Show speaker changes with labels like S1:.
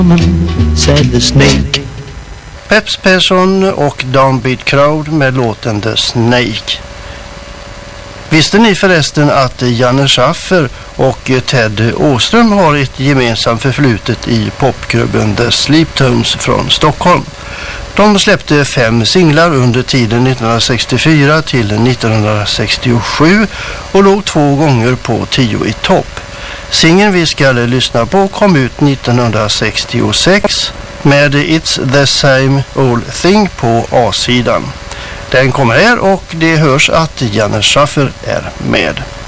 S1: Said the snake.
S2: Peps Persson och Downbeat Crowd med låten The Snake. Visste ni förresten att Janne Schaffer och Ted Åström har ett gemensamt förflutet i popklubben The Sleeptones från Stockholm? De släppte 5 singlar under tiden 1964 till 1967 och låg 2 gånger på 10 i topp. Singeln vi ska lyssna på kom ut 1966 med It's the same old thing på A-sidan. Den kommer här och det hörs att Janne Schaffer är med.